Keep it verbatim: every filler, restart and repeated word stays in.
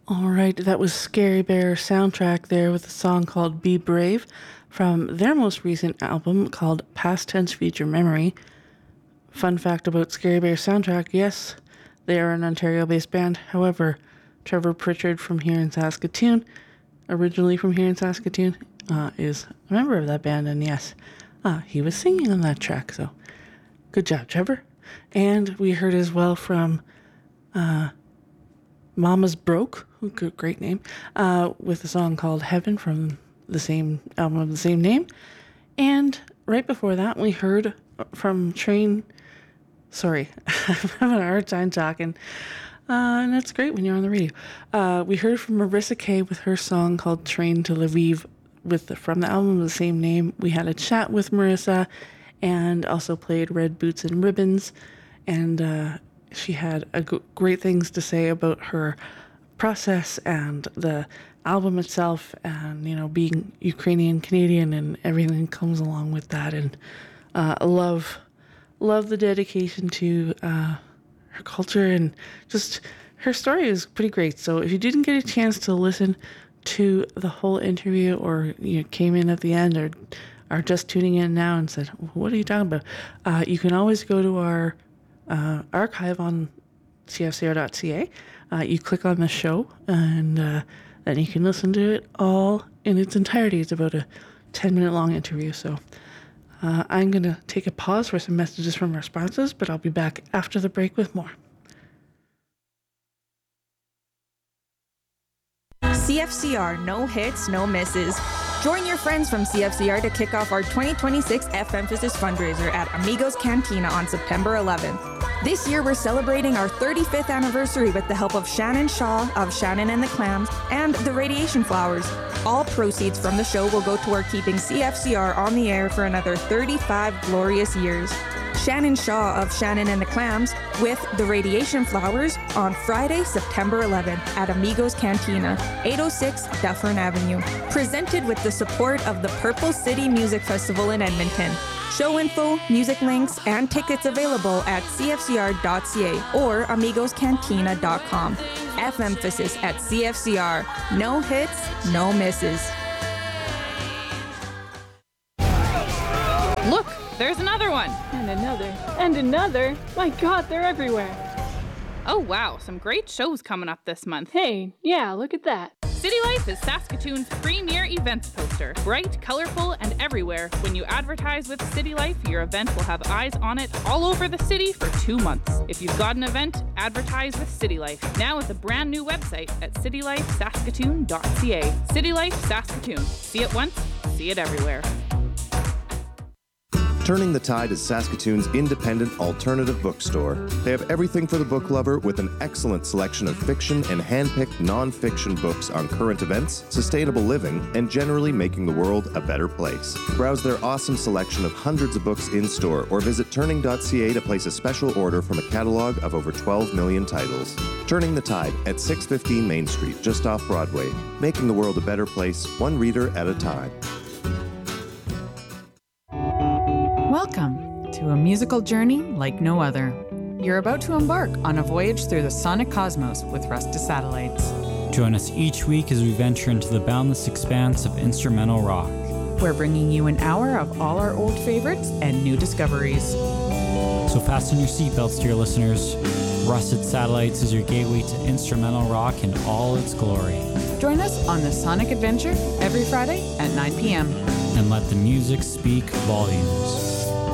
All right, that was Scary Bear soundtrack there with a song called Be Brave from their most recent album called Past Tense Future Memory. Fun fact about Scary Bear soundtrack, yes, they are an Ontario-based band. However, Trevor Pritchard from here in Saskatoon, originally from here in Saskatoon, uh, is a member of that band, and yes, uh, he was singing on that track, so good job, Trevor. And we heard as well from uh, Mama's Broke, great name, uh, with a song called Heaven from the same album of the same name. And right before that, we heard from Train, sorry, I'm having a hard time talking, uh, and that's great when you're on the radio. Uh, we heard from Marissa Kay with her song called Train to Lviv with the, from the album of the same name. We had a chat with Marissa and also played Red Boots and Ribbons, and uh, she had a g- great things to say about her process and the album itself, and you know, being Ukrainian Canadian and everything that comes along with that. And uh, love love the dedication to uh, her culture, and just her story is pretty great. So if you didn't get a chance to listen to the whole interview, or you know, came in at the end, or are just tuning in now and said, what are you talking about, uh, you can always go to our uh, archive on C F C R dot C A. Uh, you click on the show, and uh, then you can listen to it all in its entirety. It's about a ten minute long interview. So uh, I'm going to take a pause for some messages from our sponsors, but I'll be back after the break with more. C F C R, no hits, no misses. Join your friends from C F C R to kick off our twenty twenty-six F-Emphasis fundraiser at Amigos Cantina on September eleventh. This year, we're celebrating our thirty-fifth anniversary with the help of Shannon Shaw of Shannon and the Clams and the Radiation Flowers. All proceeds from the show will go toward keeping C F C R on the air for another thirty-five glorious years. Shannon Shaw of Shannon and the Clams with the Radiation Flowers on Friday, September eleventh at Amigos Cantina, eight oh six Dufferin Avenue. Presented with the support of the Purple City Music Festival in Edmonton. Show info, music links, and tickets available at C F C R dot C A or amigos cantina dot com. F-Emphasis at C F C R. No hits, no misses. Look, there's another one. And another. And another. My God, they're everywhere. Oh wow, some great shows coming up this month. Hey, yeah, look at that. City Life is Saskatoon's premier events poster. Bright, colorful, and everywhere. When you advertise with City Life, your event will have eyes on it all over the city for two months. If you've got an event, advertise with City Life. Now with a brand new website at city life saskatoon dot C A. City Life Saskatoon. See it once, see it everywhere. Turning the Tide is Saskatoon's independent alternative bookstore. They have everything for the book lover with an excellent selection of fiction and hand-picked non-fiction books on current events, sustainable living, and generally making the world a better place. Browse their awesome selection of hundreds of books in-store or visit turning dot C A to place a special order from a catalog of over twelve million titles. Turning the Tide at six fifteen Main Street, just off Broadway. Making the world a better place, one reader at a time. Welcome to a musical journey like no other. You're about to embark on a voyage through the sonic cosmos with Rusty Satellites. Join us each week as we venture into the boundless expanse of instrumental rock. We're bringing you an hour of all our old favorites and new discoveries. So fasten your seatbelts, dear listeners. Rusted Satellites is your gateway to instrumental rock in all its glory. Join us on this sonic adventure every Friday at nine p.m. And let the music speak volumes.